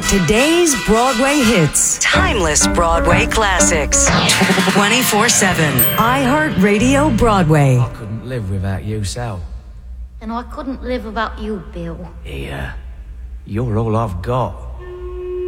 Today's Broadway hits. Timeless Broadway classics. 24/7. iHeartRadio Broadway. I couldn't live without you, Sal. And I couldn't live without you, Bill. Yeah, you're all I've got.